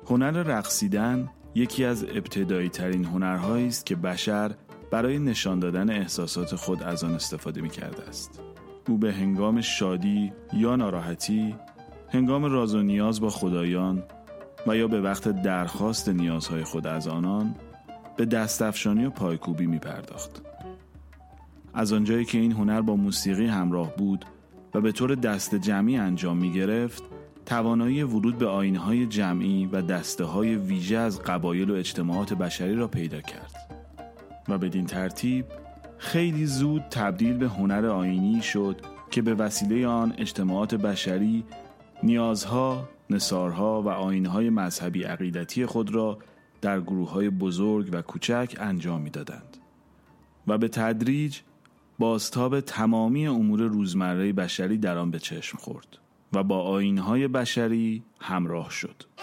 هنر رقصیدن یکی از ابتدایی ترین هنرهایی است که بشر برای نشان دادن احساسات خود از آن استفاده می کرده است. او به هنگام شادی یا ناراحتی، هنگام راز و نیاز با خدایان و یا به وقت درخواست نیازهای خود از آنان به دستفشانی و پایکوبی می پرداخت. از آنجایی که این هنر با موسیقی همراه بود و به طور دست جمعی انجام می گرفت، توانایی ورود به آیین‌های جمعی و دسته‌های ویژه از قبایل و اجتماعات بشری را پیدا کرد و بدین ترتیب خیلی زود تبدیل به هنر آیینی شد که به وسیله آن اجتماعات بشری نیازها، نثارها و آیین‌های مذهبی عقیدتی خود را در گروه‌های بزرگ و کوچک انجام می‌دادند و به تدریج بازتاب تمامی امور روزمره بشری در آن به چشم خورد و با آیین‌های بشری همراه شد.